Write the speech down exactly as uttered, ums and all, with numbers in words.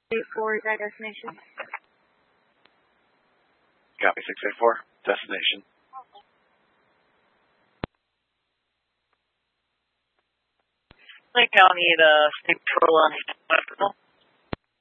eight four, is that destination? Copy, six eight four, destination. Lake County, the state patrol on